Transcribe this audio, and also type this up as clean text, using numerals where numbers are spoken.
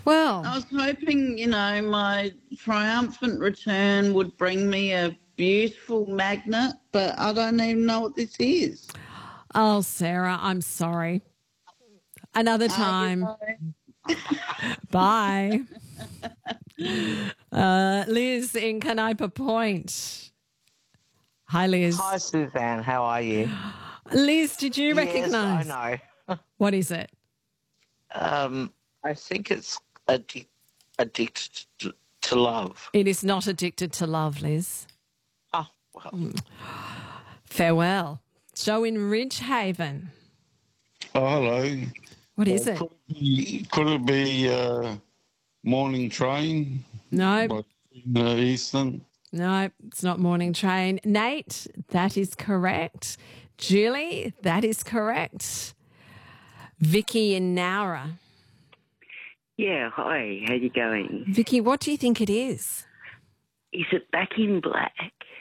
Well, I was hoping, my triumphant return would bring me a beautiful magnet, but I don't even know what this is. oh, Sarah, I'm sorry. Another time. Goodbye. Bye. Liz in Canopa Point. Hi, Hi, Liz. Suzanne. How are you? Liz, did you Yes, I recognise? know. What is it? I think it's addicted to love. It is not addicted to love, Liz. Oh, well. Farewell. Joe in Ridgehaven. Oh, hello. What is it? Could it be morning train? No, By Eastern? no, it's not morning train. Nate, that is correct. Julie, that is correct. Vicky in Nowra. Yeah, hi. How you going? Vicky, what do you think it is? Is it Back in Black?